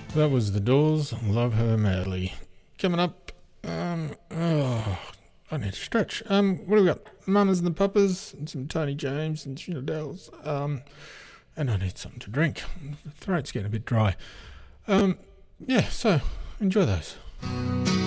That was The Doors, Love Her Madly. Coming up, I need to stretch. What do we got? Mamas and the Papas, and some Tony James and Dells. And I need something to drink. The throat's getting a bit dry. So enjoy those.